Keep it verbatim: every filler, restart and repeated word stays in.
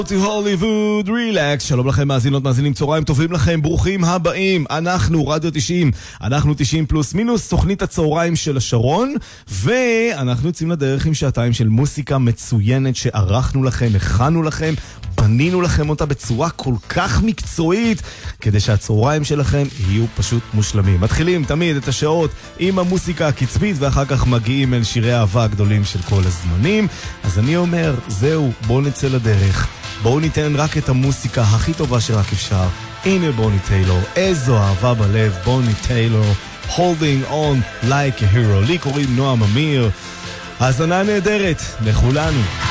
to Hollywood, relax. שלום לכם מאזינות, מאזינים, צהריים טובים לכם, ברוכים הבאים. אנחנו רדיו תשעים, אנחנו תשעים פלוס מינוס, תוכנית הצהריים של השרון, ואנחנו יוצאים לדרך עם שעתיים של מוסיקה מצוינת שערכנו לכם, הכנו לכם, בנינו לכם אותה בצורה כל כך מקצועית, כדי שהצהריים שלכם יהיו פשוט מושלמים. מתחילים תמיד את השעות עם המוסיקה הקצבית, ואחר כך מגיעים אל שירי האהבה הגדולים של כל הזמנים. אז אני אומר, זהו, בואו נצא לדרך. בואו ניתן רק את המוסיקה הכי טובה שרק אפשר. הנה בוני טיילור, איזו אהבה בלב, בוני טיילור, holding on like a hero. לי קוראים נועם אמיר. האזנה נהדרת לכולנו.